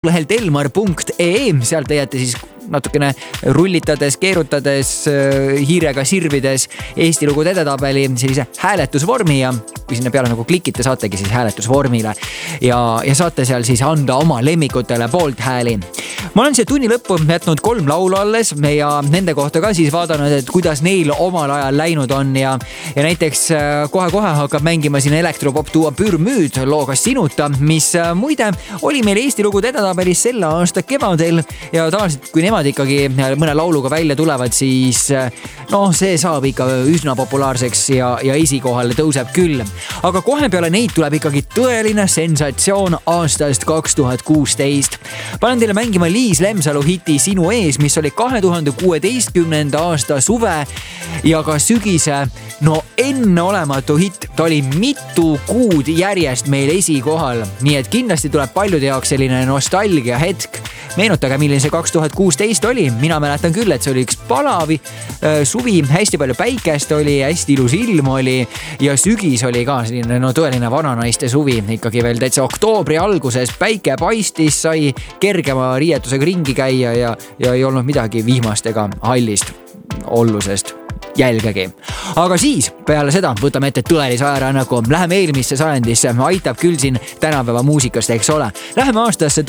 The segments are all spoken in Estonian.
lehelt elmar.ee, sealt leiate siis natukene rullitades, keerutades, hiirega sirvides Eesti lugude edetabeli sellise hääletusvormi ja kui sinna peale nagu klikite, saategi siis hääletusvormile ja saate seal siis anda oma lemmikutele poolt hääli. Ma olen siia tunni lõppu jätnud 3 laulu alles ja nende kohta ka siis vaadanud, et kuidas neil omal ajal läinud on ja näiteks kohe-kohe hakkab mängima siin elektropop duo Pürmüüd looga Sinuta, mis muide oli meil Eesti lugude edetabelis selle aasta kevadel ja tavaliselt kui nemad ikkagi mõne lauluga välja tulevad, siis see saab ikka üsna populaarseks ja esikohale tõuseb küll. Aga kohe peale neid tuleb ikkagi tõeline sensatsioon aastast 2016. Panen teile mängima Liis Lemsalu hiti Sinu ees, mis oli 2016. aasta suve ja ka sügise enneolematu hitt. Ta oli mitu kuud järjest meil esikohal, nii et kindlasti tuleb paljude jaoks selline nostalgia hetk. Meenutage, milline see 2016 oli. Mina mäletan küll, et see oli üks palavi suvi, hästi palju päikest oli, hästi ilus ilm oli ja sügis oli ka selline tõeline vananaiste suvi. Ikkagi veel täitsa oktoobri alguses päike paistis, sai kergema riietusega ringi käia ja ei olnud midagi vihmast ega hallist ollusest jälgegi. Aga siis peale seda võtame ette tõelise ajarännaku. Läheme eelmisse sajandisse, aitab küll siin tänapäeva muusikast, eks ole. Läheme aastasse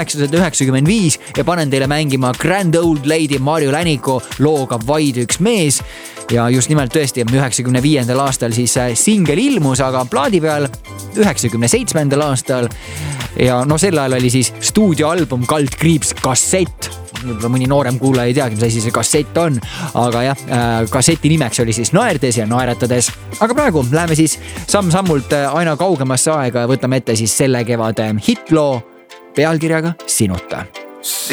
1995 ja panen teile mängima Grand Old Lady Marju Läniku looga Vaid üks mees. Ja just nimelt tõesti 95. aastal siis singel ilmus, aga plaadi peal 97. aastal ja sel ajal oli siis stuudioalbum Kaldkriips kassett. Võib-olla mõni noorem kuulaja ei teagi, mis asi see kassett on, aga jah, kasseti nimeks oli siis Naerdes ja naeratades. Aga praegu läheme siis samm-sammult aina kaugemasse aega ja võtame ette siis selle kevade hitloo pealkirjaga Sinuta.